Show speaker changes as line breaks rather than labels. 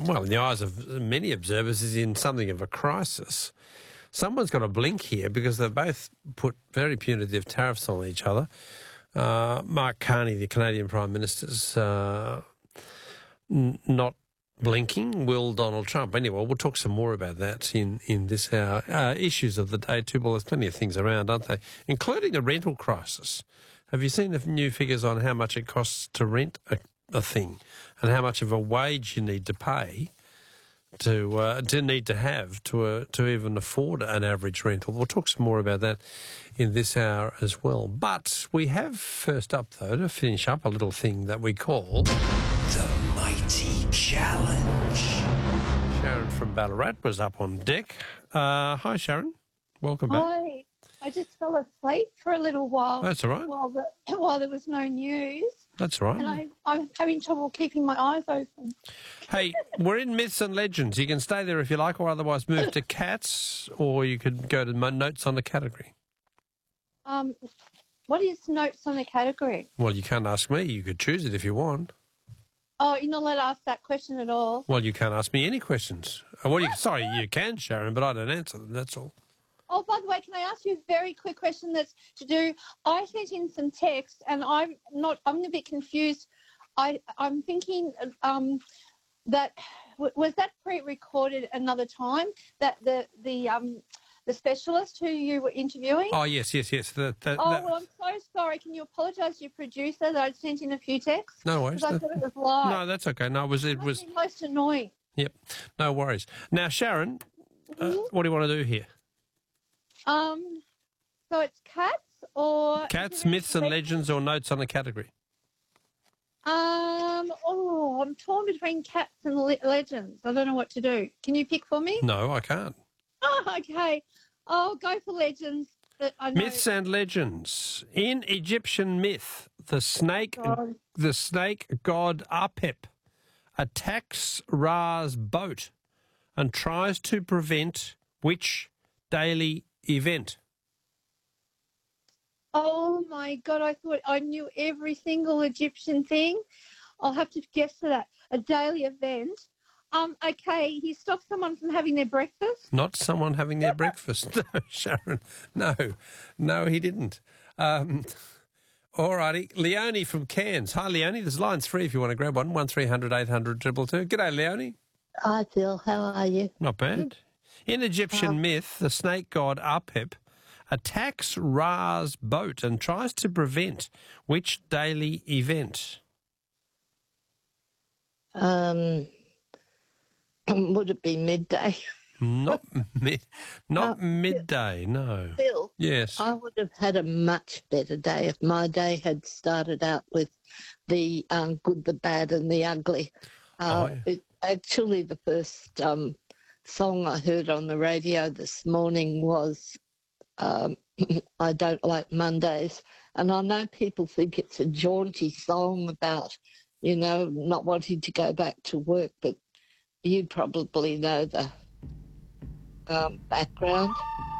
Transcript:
well, in the eyes of many observers, is in something of a crisis. Someone's got to blink here because they've both put very punitive tariffs on each other. Mark Carney, the Canadian Prime Minister's not blinking. Will Donald Trump? Anyway, we'll talk some more about that in this hour. Issues of the day too. Well, there's plenty of things around, aren't they? Including the rental crisis. Have you seen the new figures on how much it costs to rent a thing and how much of a wage you need to pay to even afford an average rental? We'll talk some more about that in this hour as well. But we have first up, though, to finish up, a little thing that we call
The Mighty Challenge.
Sharon from Ballarat was up on deck. Hi, Sharon. Welcome back.
Hi. I just fell asleep for a little while.
That's all right.
While there was no news.
That's all right.
And I'm having trouble keeping my eyes open.
Hey, we're in Myths and Legends. You can stay there if you like, or otherwise move to Cats, or you could go to Notes on the Category.
What is Notes on the Category?
Well, you can't ask me. You could choose it if you want.
Oh, you're not allowed to ask that question at all?
Well, you can't ask me any questions. Sorry, you can, Sharon, but I don't answer them, that's all.
Oh, by the way, can I ask you a very quick question that's to do? I sent in some text, and I'm a bit confused. I'm thinking that was that pre-recorded another time, that the specialist who you were interviewing?
Oh, yes.
Well, I'm so sorry. Can you apologise to your producer that I sent in a few texts?
No worries.
Because I thought it was live.
No, that's okay. No, it was
most annoying.
Yep, no worries. Now, Sharon, what do you want to do here?
So it's Cats or...
Cats, Myths and Legends, or Notes on the Category?
I'm torn between Cats and Legends. I don't know what to do. Can you pick for me?
No, I can't.
Oh, okay. I'll go for Legends. But I know...
Myths and Legends. In Egyptian myth, the snake god Apep attacks Ra's boat and tries to prevent which daily event?
Oh, my God. I thought I knew every single Egyptian thing. I'll have to guess for that. A daily event. Okay, he stopped someone from having their breakfast?
Not someone having their breakfast. No, Sharon. No, he didn't. All righty. Leonie from Cairns. Hi, Leonie. There's lines free if you want to grab one. 1300 800 222. G'day, Leonie.
Hi, Phil. How are you?
Not bad. In Egyptian myth, the snake god Apep attacks Ra's boat and tries to prevent which daily event?
Would it be midday?
Not midday, no.
Phil,
yes.
I would have had a much better day if my day had started out with the good, the bad and the ugly. Actually, the first song I heard on the radio this morning was I Don't Like Mondays. And I know people think it's a jaunty song about, not wanting to go back to work, but you probably know the background.